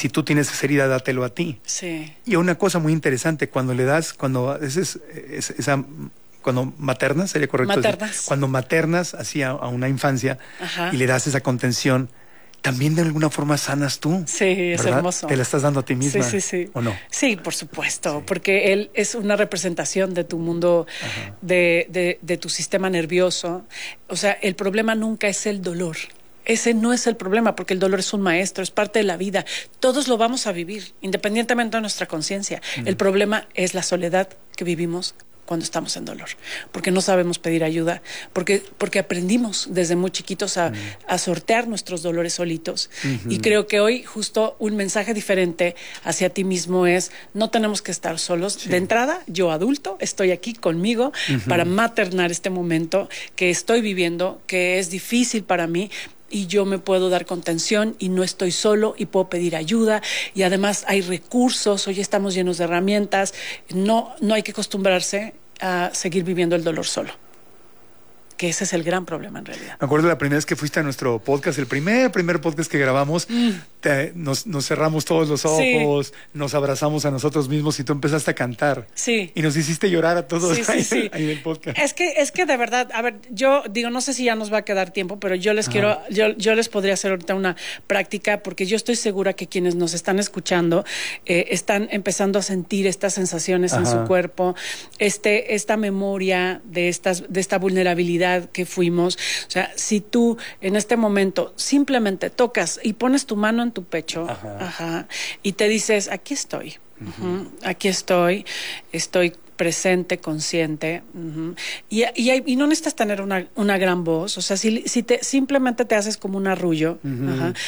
si tú tienes esa herida, dátelo a ti. Sí. Y una cosa muy interesante, cuando le das, cuando maternas, sería correcto decir, cuando maternas así a una infancia, ajá, y le das esa contención, también de alguna forma sanas tú. Sí, es ¿verdad? Hermoso. Te la estás dando a ti misma. Sí, sí, sí. ¿O no? Sí, por supuesto, Sí. porque él es una representación de tu mundo, de tu sistema nervioso. O sea, el problema nunca es el dolor. Ese no es el problema, porque el dolor es un maestro, es parte de la vida. Todos lo vamos a vivir, independientemente de nuestra conciencia. El problema es la soledad que vivimos cuando estamos en dolor, porque no sabemos pedir ayuda, porque aprendimos desde muy chiquitos a sortear nuestros dolores solitos. Y creo que hoy justo un mensaje diferente hacia ti mismo es: no tenemos que estar solos. Sí. De entrada, yo adulto estoy aquí conmigo para maternar este momento que estoy viviendo, que es difícil para mí, y yo me puedo dar contención y no estoy solo y puedo pedir ayuda, y además hay recursos, hoy estamos llenos de herramientas. No hay que acostumbrarse a seguir viviendo el dolor solo, que ese es el gran problema en realidad. Me acuerdo la primera vez que fuiste a nuestro podcast, el primer podcast que grabamos, nos cerramos todos los ojos, sí, nos abrazamos a nosotros mismos y tú empezaste a cantar. Sí. Y nos hiciste llorar a todos, sí, ahí en el podcast. Es que de verdad, a ver, yo digo, no sé si ya nos va a quedar tiempo, pero yo les quiero, yo les podría hacer ahorita una práctica, porque yo estoy segura que quienes nos están escuchando están empezando a sentir estas sensaciones en su cuerpo, esta memoria de esta vulnerabilidad que fuimos. O sea, si tú en este momento simplemente tocas y pones tu mano en tu pecho, y te dices: aquí estoy, aquí estoy presente, consciente, y no necesitas tener una gran voz. O sea, si simplemente te haces como un arrullo,